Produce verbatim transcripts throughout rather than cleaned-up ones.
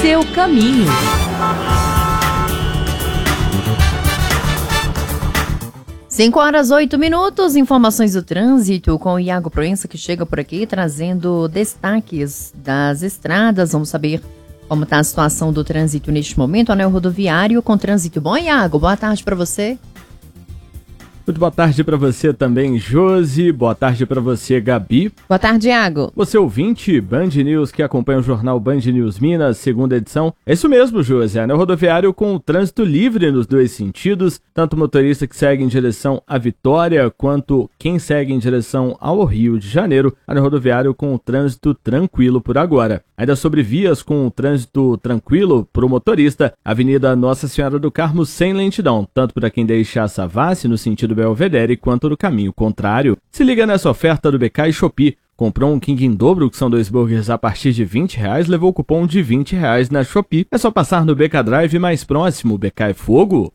seu caminho. cinco horas, oito minutos, informações do trânsito com o Iago Proença, que chega por aqui trazendo destaques das estradas. Vamos saber como está a situação do trânsito neste momento. Anel rodoviário com trânsito bom. Iago, boa tarde para você. Muito boa tarde para você também, Josi. Boa tarde para você, Gabi. Boa tarde, Iago. Você ouvinte, Band News, que acompanha o jornal Band News Minas, segunda edição. É isso mesmo, Josi. É, né? O rodoviário com o trânsito livre nos dois sentidos, tanto o motorista que segue em direção à Vitória, quanto quem segue em direção ao Rio de Janeiro. É, no rodoviário com o trânsito tranquilo por agora. Ainda sobre vias com o trânsito tranquilo para o motorista, Avenida Nossa Senhora do Carmo sem lentidão, tanto para quem deixa a Savassi no sentido Belvedere quanto no caminho contrário. Se liga nessa oferta do B K e Shopee. Comprou um King em dobro, que são dois burgers a partir de vinte reais, levou o cupom de vinte reais na Shopee. É só passar no B K Drive mais próximo. B K é fogo.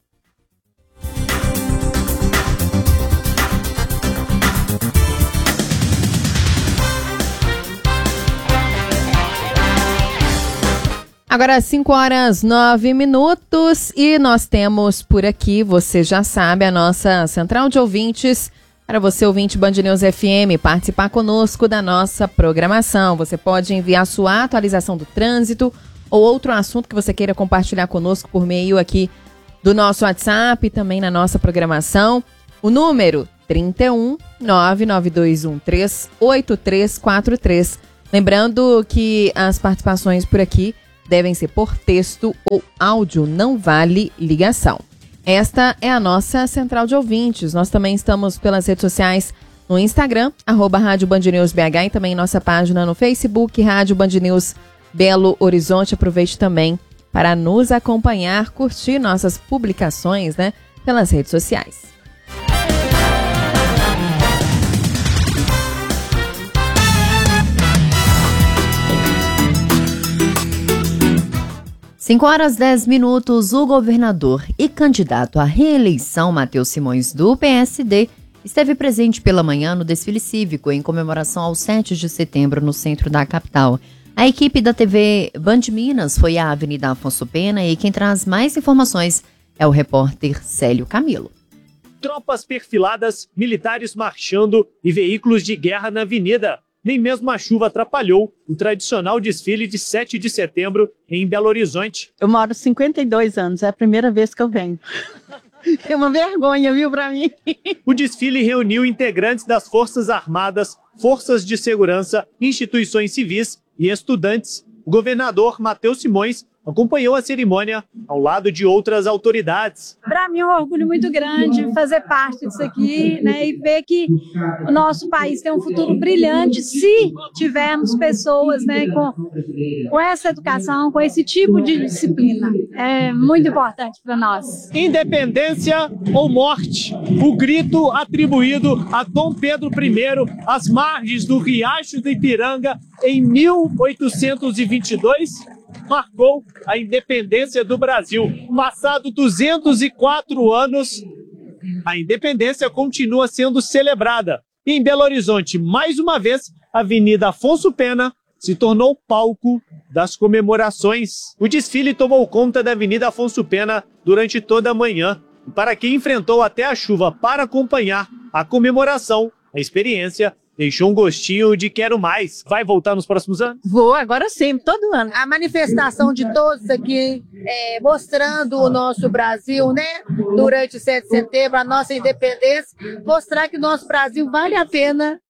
Agora cinco horas, nove minutos e nós temos por aqui, você já sabe, a nossa central de ouvintes. Para você, ouvinte Band News F M, participar conosco da nossa programação. Você pode enviar sua atualização do trânsito ou outro assunto que você queira compartilhar conosco por meio aqui do nosso WhatsApp e também na nossa programação. O número trinta e um, nove nove dois um três, oito três quatro três. Lembrando que as participações por aqui devem ser por texto ou áudio, não vale ligação. Esta é a nossa central de ouvintes. Nós também estamos pelas redes sociais no Instagram, arroba Rádio Band News B H, e também nossa página no Facebook, Rádio Band News Belo Horizonte. Aproveite também para nos acompanhar, curtir nossas publicações, né, pelas redes sociais. cinco horas, dez minutos, o governador e candidato à reeleição Matheus Simões, do P S D, esteve presente pela manhã no desfile cívico em comemoração ao sete de setembro no centro da capital. A equipe da T V Band Minas foi à Avenida Afonso Pena e quem traz mais informações é o repórter Célio Camilo. Tropas perfiladas, militares marchando e veículos de guerra na avenida. Nem mesmo a chuva atrapalhou o tradicional desfile de sete de setembro em Belo Horizonte. Eu moro cinquenta e dois anos, é a primeira vez que eu venho. É uma vergonha, viu, pra mim. O desfile reuniu integrantes das Forças Armadas, Forças de Segurança, instituições civis e estudantes. O governador Matheus Simões acompanhou a cerimônia ao lado de outras autoridades. Para mim é um orgulho muito grande fazer parte disso aqui, né, e ver que o nosso país tem um futuro brilhante se tivermos pessoas, né, com, com essa educação, com esse tipo de disciplina. É muito importante para nós. Independência ou morte? O grito atribuído a Dom Pedro I às margens do Riacho do Ipiranga em mil oitocentos e vinte e dois marcou a independência do Brasil. Passado duzentos e quatro anos, a independência continua sendo celebrada. E em Belo Horizonte, mais uma vez, a Avenida Afonso Pena se tornou palco das comemorações. O desfile tomou conta da Avenida Afonso Pena durante toda a manhã. E para quem enfrentou até a chuva para acompanhar a comemoração, a experiência deixou um gostinho de quero mais. Vai voltar nos próximos anos? Vou, agora sim, todo ano. A manifestação de todos aqui, é, mostrando o nosso Brasil, né? Durante o sete de setembro, a nossa independência, mostrar que o nosso Brasil vale a pena